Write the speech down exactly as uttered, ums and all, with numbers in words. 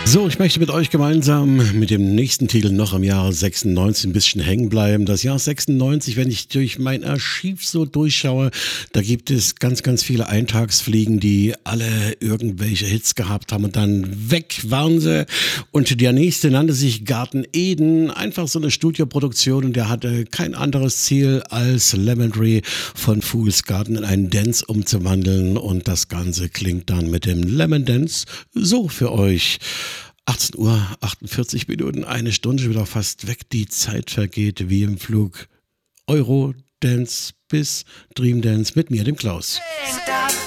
So, ich möchte mit euch gemeinsam mit dem nächsten Titel noch im Jahre sechsundneunzig ein bisschen hängen bleiben. Das Jahr sechsundneunzig, wenn ich durch mein Archiv so durchschaue, da gibt es ganz, ganz viele Eintagsfliegen, die alle irgendwelche Hits gehabt haben und dann weg waren sie. Und der nächste nannte sich Garten Eden, einfach so eine Studioproduktion, und der hatte kein anderes Ziel als Lemon Tree von Fool's Garden in einen Dance umzuwandeln, und das Ganze klingt dann mit dem Lemon Dance so für euch. achtzehn Uhr achtundvierzig Minuten, eine Stunde wieder fast weg. Die Zeit vergeht wie im Flug. Eurodance bis Dream Dance mit mir, dem Klaus.